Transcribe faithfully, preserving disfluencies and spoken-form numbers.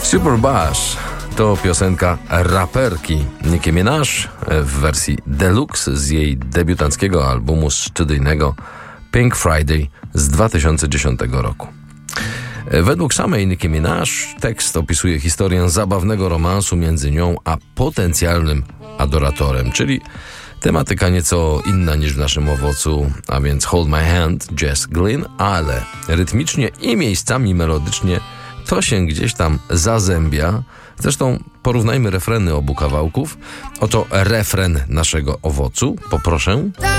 Super Bass to piosenka raperki Nicki Minaj w wersji deluxe z jej debiutanckiego albumu studyjnego Pink Friday z dwa tysiące dziesiątego roku. Według samej Nicki Minaj tekst opisuje historię zabawnego romansu między nią a potencjalnym adoratorem, czyli tematyka nieco inna niż w naszym owocu, a więc Hold My Hand, Jess Glynn, ale rytmicznie i miejscami melodycznie to się gdzieś tam zazębia. Zresztą porównajmy refreny obu kawałków. Oto refren naszego owocu, poproszę.